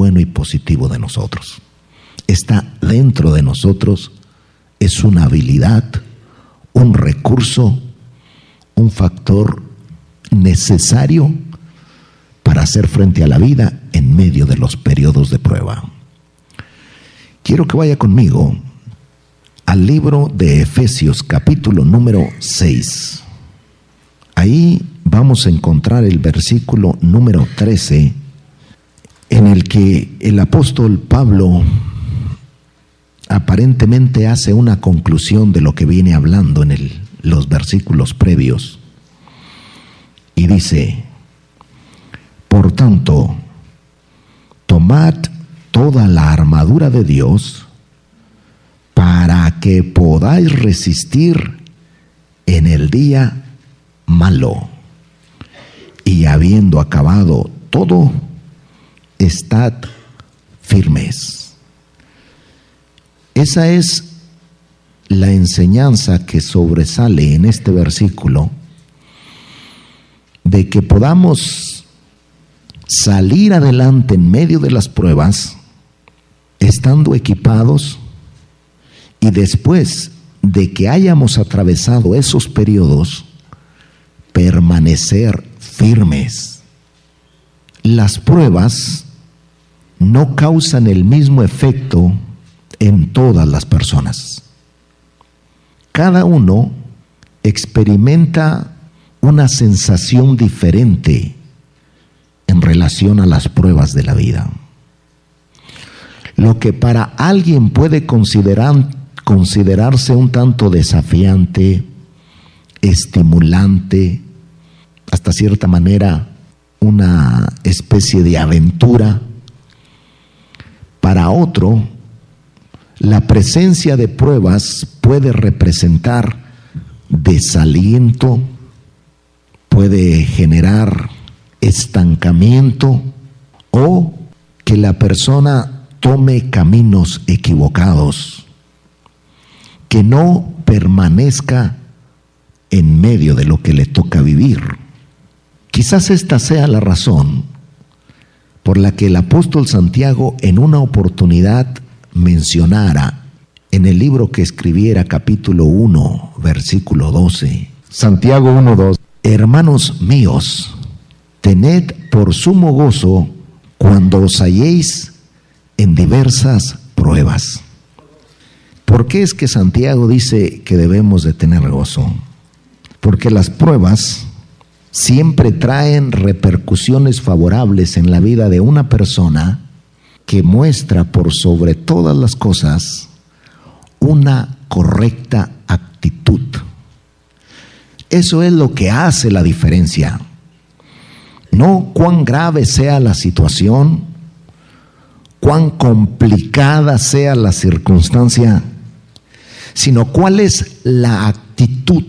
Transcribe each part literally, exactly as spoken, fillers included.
bueno y positivo de nosotros. Está dentro de nosotros, es una habilidad, un recurso, un factor necesario para hacer frente a la vida en medio de los periodos de prueba. Quiero que vaya conmigo al libro de Efesios, capítulo número seis. Ahí vamos a encontrar el versículo número trece, en el que el apóstol Pablo aparentemente hace una conclusión de lo que viene hablando en el, los versículos previos. Y dice: por tanto, tomad toda la armadura de Dios para que podáis resistir en el día malo, y habiendo acabado todo, estad firmes. Esa es la enseñanza que sobresale en este versículo, de que podamos salir adelante en medio de las pruebas, estando equipados, y después de que hayamos atravesado esos periodos, permanecer firmes. Las pruebas no causan el mismo efecto en todas las personas. Cada uno experimenta una sensación diferente en relación a las pruebas de la vida. Lo que para alguien puede considerar, considerarse un tanto desafiante, estimulante, hasta cierta manera una especie de aventura, para otro, la presencia de pruebas puede representar desaliento, puede generar estancamiento, o que la persona tome caminos equivocados, que no permanezca en medio de lo que le toca vivir. Quizás esta sea la razón por la que el apóstol Santiago en una oportunidad mencionara en el libro que escribiera, capítulo uno, versículo doce, Santiago uno, dos: hermanos míos, tened por sumo gozo cuando os halléis en diversas pruebas. ¿Por qué es que Santiago dice que debemos de tener gozo? Porque las pruebas siempre traen repercusiones favorables en la vida de una persona que muestra por sobre todas las cosas una correcta actitud. Eso es lo que hace la diferencia. No cuán grave sea la situación, cuán complicada sea la circunstancia, sino cuál es la actitud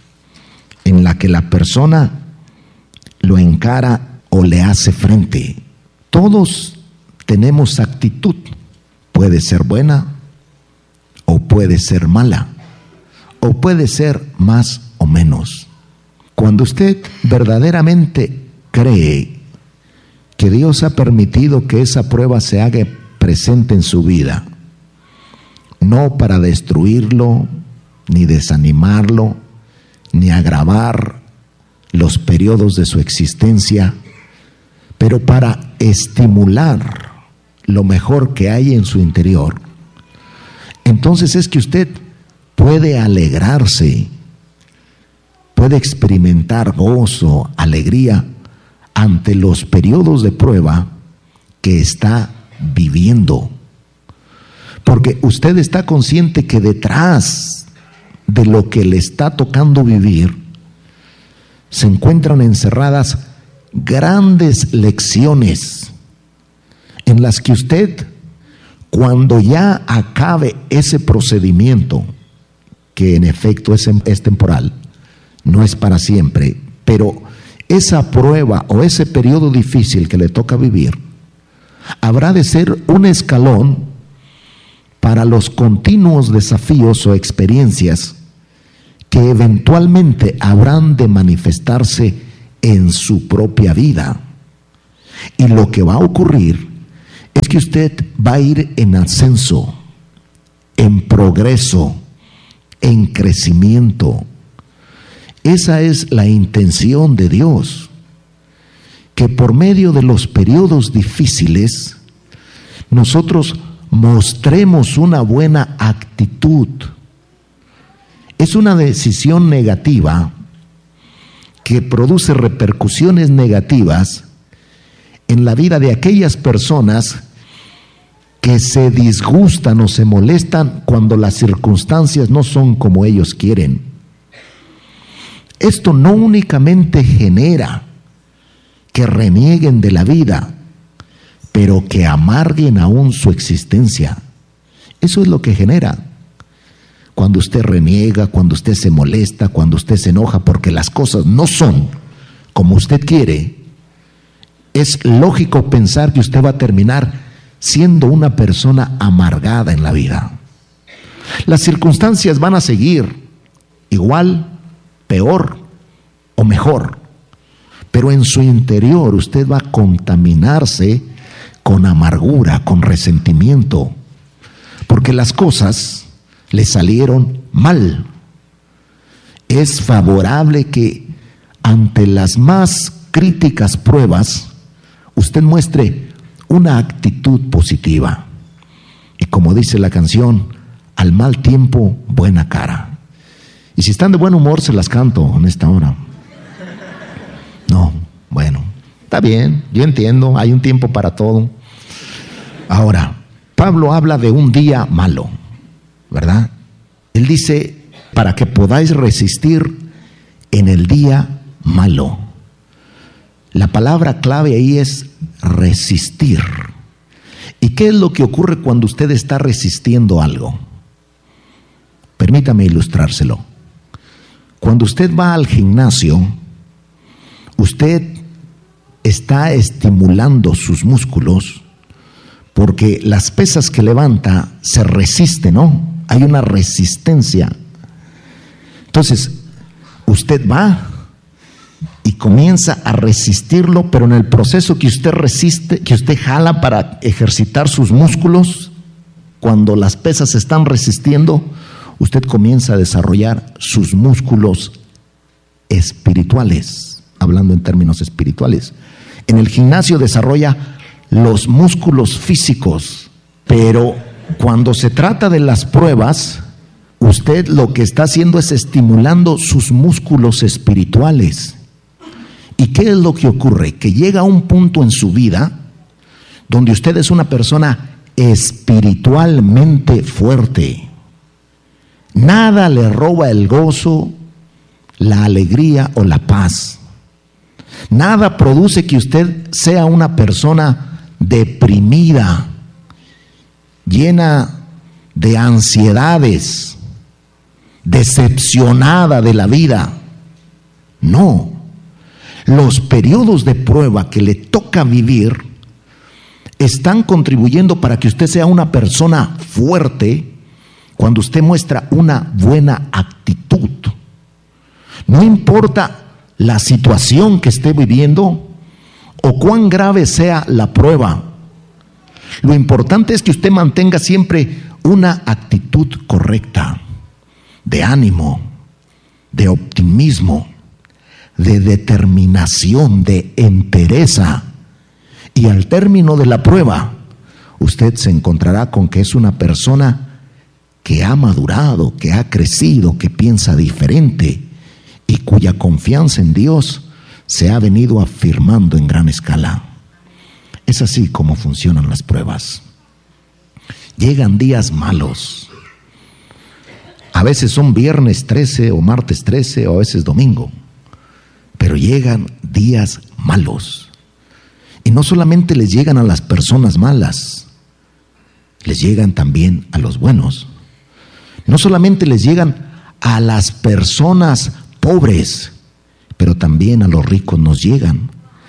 en la que la persona lo encara o le hace frente. Todos tenemos actitud, puede ser buena o puede ser mala, o puede ser más o menos. Cuando usted verdaderamente cree que Dios ha permitido que esa prueba se haga presente en su vida, no para destruirlo, ni desanimarlo, ni agravar los periodos de su existencia, pero para estimular lo mejor que hay en su interior, entonces es que usted puede alegrarse, puede experimentar gozo, alegría ante los periodos de prueba que está viviendo, porque usted está consciente que detrás de lo que le está tocando vivir se encuentran encerradas grandes lecciones en las que usted, cuando ya acabe ese procedimiento, que en efecto es, es temporal, no es para siempre, pero esa prueba o ese periodo difícil que le toca vivir habrá de ser un escalón para los continuos desafíos o experiencias que eventualmente habrán de manifestarse en su propia vida. Y lo que va a ocurrir es que usted va a ir en ascenso, en progreso, en crecimiento. Esa es la intención de Dios, que por medio de los periodos difíciles nosotros mostremos una buena actitud. Es una decisión negativa que produce repercusiones negativas en la vida de aquellas personas que se disgustan o se molestan cuando las circunstancias no son como ellos quieren. Esto no únicamente genera que renieguen de la vida, pero que amarguen aún su existencia. Eso es lo que genera. Cuando usted reniega, cuando usted se molesta, cuando usted se enoja porque las cosas no son como usted quiere, es lógico pensar que usted va a terminar siendo una persona amargada en la vida. Las circunstancias van a seguir igual, peor o mejor, pero en su interior usted va a contaminarse con amargura, con resentimiento, porque las cosas le salieron mal. Es favorable que ante las más críticas pruebas usted muestre una actitud positiva. Y como dice la canción, al mal tiempo, buena cara. Y si están de buen humor, se las canto en esta hora. No, bueno, está bien, yo entiendo, hay un tiempo para todo. Ahora, Pablo habla de un día malo, ¿verdad? Él dice, para que podáis resistir en el día malo. La palabra clave ahí es resistir. ¿Y qué es lo que ocurre cuando usted está resistiendo algo? Permítame ilustrárselo. Cuando usted va al gimnasio, usted está estimulando sus músculos porque las pesas que levanta se resisten, ¿no? Hay una resistencia. Entonces, usted va y comienza a resistirlo, pero en el proceso que usted resiste, que usted jala para ejercitar sus músculos, cuando las pesas se están resistiendo, usted comienza a desarrollar sus músculos espirituales, hablando en términos espirituales. En el gimnasio desarrolla los músculos físicos, pero cuando se trata de las pruebas, usted lo que está haciendo es estimulando sus músculos espirituales. ¿Y qué es lo que ocurre? Que llega a un punto en su vida donde usted es una persona espiritualmente fuerte. Nada le roba el gozo, la alegría o la paz. Nada produce que usted sea una persona deprimida, llena de ansiedades, decepcionada de la vida. No. Los periodos de prueba que le toca vivir están contribuyendo para que usted sea una persona fuerte cuando usted muestra una buena actitud. No importa la situación que esté viviendo o cuán grave sea la prueba. Lo importante es que usted mantenga siempre una actitud correcta, de ánimo, de optimismo, de determinación, de entereza. Y al término de la prueba, usted se encontrará con que es una persona que ha madurado, que ha crecido, que piensa diferente y cuya confianza en Dios se ha venido afirmando en gran escala. Es así como funcionan las pruebas. Llegan días malos. A veces son viernes trece o martes trece o a veces domingo. Pero llegan días malos. Y no solamente les llegan a las personas malas, les llegan también a los buenos. No solamente les llegan a las personas pobres, pero también a los ricos nos llegan.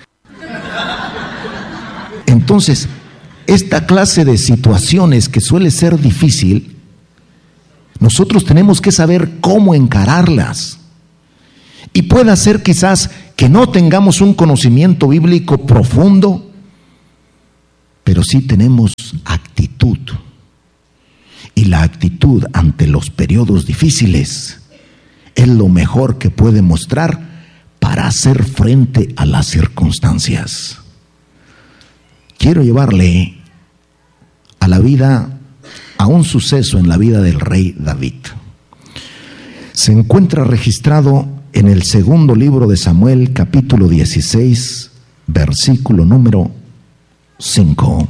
Entonces, esta clase de situaciones que suele ser difícil, nosotros tenemos que saber cómo encararlas. Y puede ser quizás que no tengamos un conocimiento bíblico profundo, pero sí tenemos actitud. Y la actitud ante los periodos difíciles es lo mejor que puede mostrar para hacer frente a las circunstancias. Quiero llevarle a la vida, a un suceso en la vida del rey David. Se encuentra registrado en el segundo libro de Samuel, capítulo dieciséis, versículo número cinco.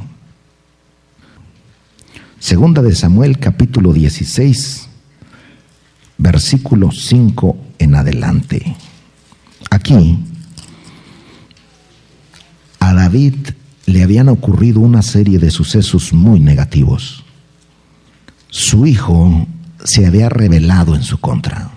Segunda de Samuel, capítulo dieciséis, versículo cinco en adelante. Aquí, a David le habían ocurrido una serie de sucesos muy negativos. Su hijo se había rebelado en su contra.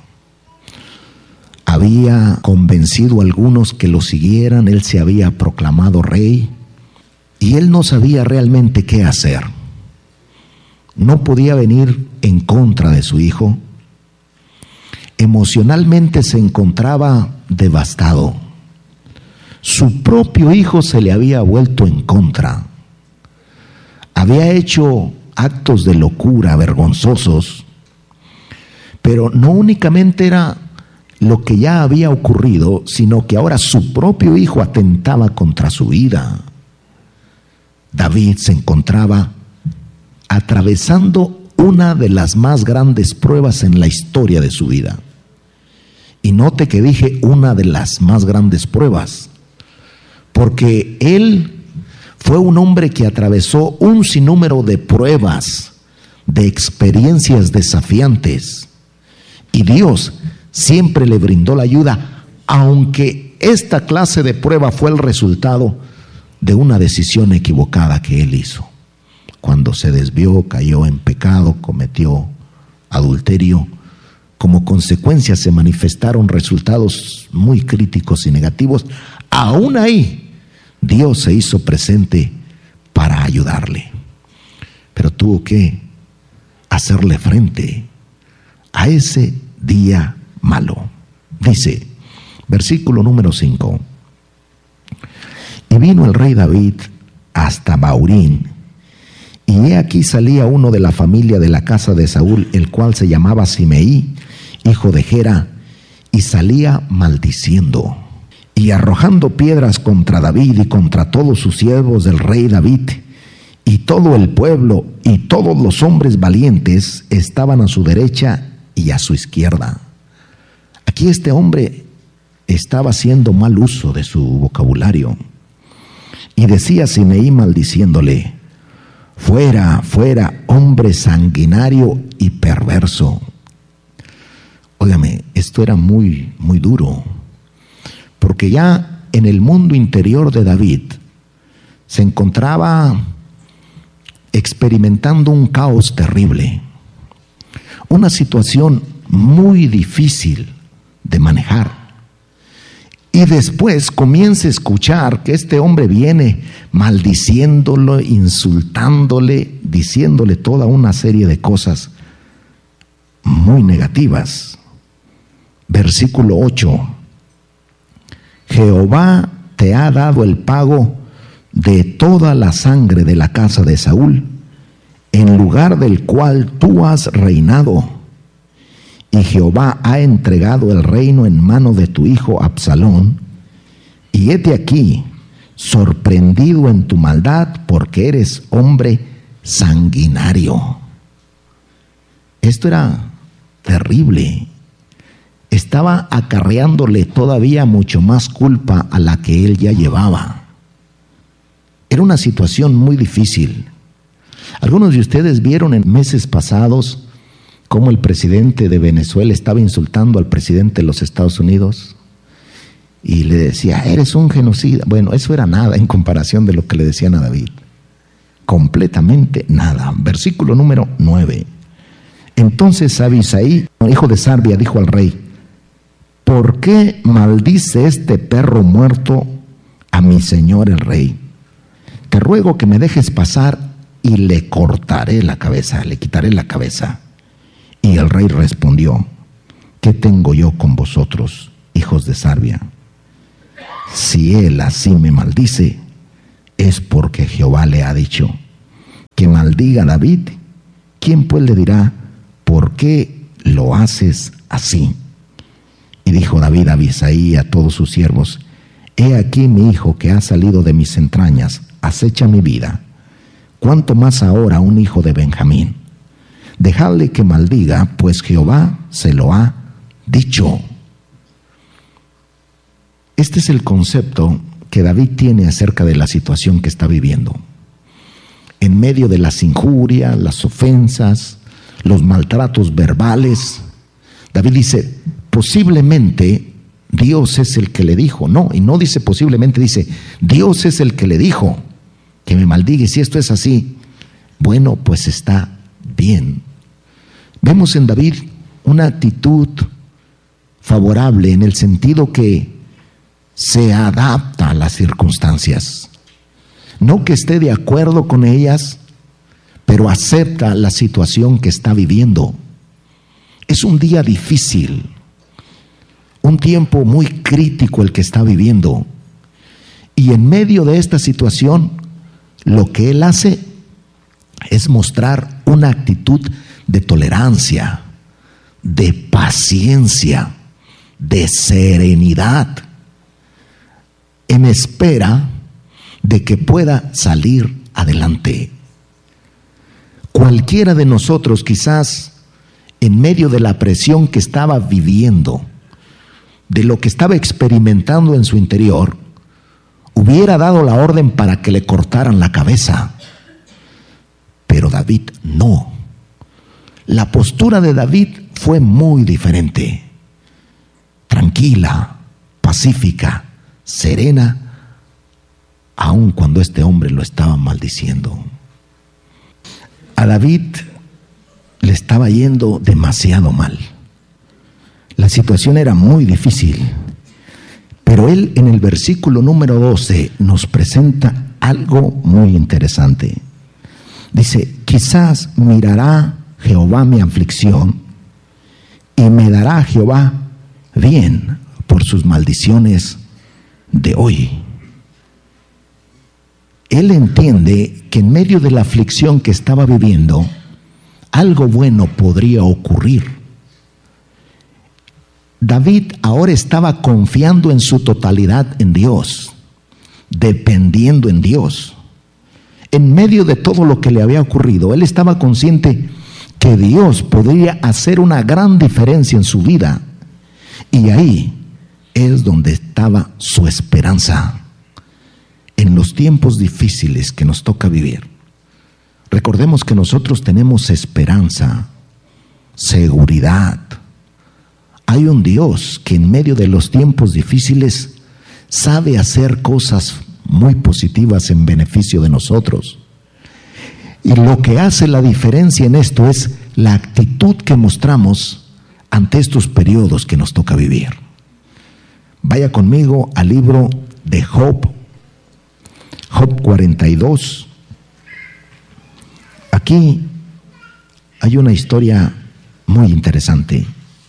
Había convencido a algunos que lo siguieran, él se había proclamado rey y él no sabía realmente qué hacer. No podía venir en contra de su hijo. Emocionalmente se encontraba devastado. Su propio hijo se le había vuelto en contra. Había hecho actos de locura vergonzosos, pero no únicamente era lo que ya había ocurrido, sino que ahora su propio hijo atentaba contra su vida. David se encontraba atravesando una de las más grandes pruebas en la historia de su vida. Y note que dije una de las más grandes pruebas, porque él fue un hombre que atravesó un sinnúmero de pruebas, de experiencias desafiantes, y Dios siempre le brindó la ayuda, aunque esta clase de prueba fue el resultado de una decisión equivocada que él hizo. Cuando se desvió, cayó en pecado, cometió adulterio, como consecuencia se manifestaron resultados muy críticos y negativos. Aún ahí, Dios se hizo presente para ayudarle, pero tuvo que hacerle frente a ese día malo. Dice, versículo número cinco: y vino el rey David hasta Baurín, y he aquí salía uno de la familia de la casa de Saúl, el cual se llamaba Simeí, hijo de Gera, y salía maldiciendo y arrojando piedras contra David y contra todos sus siervos del rey David. Y todo el pueblo y todos los hombres valientes estaban a su derecha y a su izquierda. Aquí este hombre estaba haciendo mal uso de su vocabulario. Y decía Simeí maldiciéndole: fuera, fuera, hombre sanguinario y perverso. Óigame, esto era muy, muy duro, porque ya en el mundo interior de David se encontraba experimentando un caos terrible, una situación muy difícil de manejar. Y después comienza a escuchar que este hombre viene maldiciéndolo, insultándole, diciéndole toda una serie de cosas muy negativas. Versículo ocho: Jehová te ha dado el pago de toda la sangre de la casa de Saúl, en lugar del cual tú has reinado, y Jehová ha entregado el reino en mano de tu hijo Absalón, y hete aquí, sorprendido en tu maldad, porque eres hombre sanguinario. Esto era terrible. Estaba acarreándole todavía mucho más culpa a la que él ya llevaba. Era una situación muy difícil. Algunos de ustedes vieron en meses pasados cómo el presidente de Venezuela estaba insultando al presidente de los Estados Unidos y le decía: eres un genocida. Bueno, eso era nada en comparación de lo que le decían a David. Completamente nada. Versículo número nueve. Entonces Abisaí, hijo de Sarbia, dijo al rey: ¿por qué maldice este perro muerto a mi señor el rey? Te ruego que me dejes pasar y le cortaré la cabeza, le quitaré la cabeza. Y el rey respondió: ¿qué tengo yo con vosotros, hijos de Sarbia? Si él así me maldice, es porque Jehová le ha dicho que maldiga a David. ¿Quién pues le dirá, por qué lo haces así? Y dijo David a Abisai y a todos sus siervos, he aquí mi hijo que ha salido de mis entrañas, acecha mi vida. ¿Cuánto más ahora un hijo de Benjamín? Dejadle que maldiga, pues Jehová se lo ha dicho. Este es el concepto que David tiene acerca de la situación que está viviendo. En medio de las injurias, las ofensas, los maltratos verbales, David dice, posiblemente Dios es el que le dijo. No, y no dice posiblemente, dice, Dios es el que le dijo que me maldiga. Si esto es así, bueno, pues está bien. Vemos en David una actitud favorable en el sentido que se adapta a las circunstancias. No que esté de acuerdo con ellas, pero acepta la situación que está viviendo. Es un día difícil, un tiempo muy crítico el que está viviendo. Y en medio de esta situación, lo que él hace es mostrar una actitud de tolerancia, de paciencia, de serenidad, en espera de que pueda salir adelante. Cualquiera de nosotros, quizás en medio de la presión que estaba viviendo, de lo que estaba experimentando en su interior, hubiera dado la orden para que le cortaran la cabeza. Pero David no. La postura de David fue muy diferente. Tranquila, pacífica, serena, aun cuando este hombre lo estaba maldiciendo. A David le estaba yendo demasiado mal. La situación era muy difícil. Pero él en el versículo número doce nos presenta algo muy interesante. Dice, quizás mirará Jehová mi aflicción y me dará Jehová bien por sus maldiciones de hoy. Él entiende que en medio de la aflicción que estaba viviendo, algo bueno podría ocurrir. David ahora estaba confiando en su totalidad en Dios, dependiendo en Dios. En medio de todo lo que le había ocurrido, él estaba consciente que Dios podría hacer una gran diferencia en su vida. Y ahí es donde estaba su esperanza. En los tiempos difíciles que nos toca vivir, recordemos que nosotros tenemos esperanza, seguridad. Hay un Dios que en medio de los tiempos difíciles sabe hacer cosas muy positivas en beneficio de nosotros. Y lo que hace la diferencia en esto es la actitud que mostramos ante estos periodos que nos toca vivir. Vaya conmigo al libro de Job, Job cuarenta y dos. Aquí hay una historia muy interesante.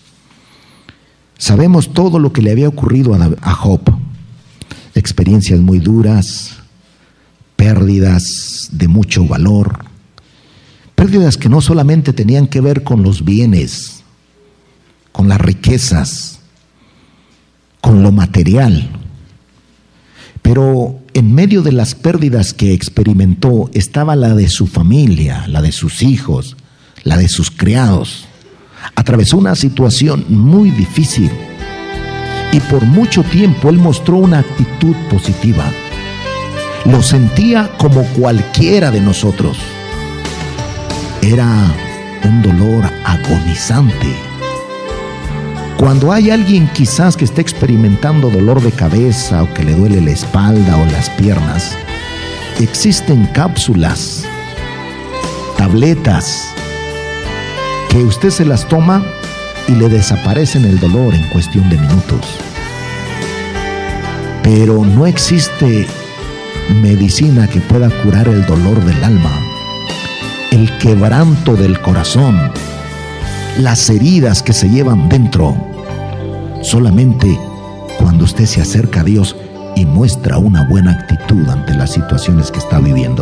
Sabemos todo lo que le había ocurrido a Job, experiencias muy duras, pérdidas de mucho valor, pérdidas que no solamente tenían que ver con los bienes, con las riquezas, con lo material, pero en medio de las pérdidas que experimentó estaba la de su familia, la de sus hijos, la de sus criados. Atravesó una situación muy difícil y por mucho tiempo él mostró una actitud positiva. Lo sentía como cualquiera de nosotros. Era un dolor agonizante. Cuando hay alguien quizás que esté experimentando dolor de cabeza o que le duele la espalda o las piernas, existen cápsulas, tabletas, que usted se las toma y le desaparecen el dolor en cuestión de minutos. Pero no existe medicina que pueda curar el dolor del alma, el quebranto del corazón, las heridas que se llevan dentro. Solamente cuando usted se acerca a Dios y muestra una buena actitud ante las situaciones que está viviendo.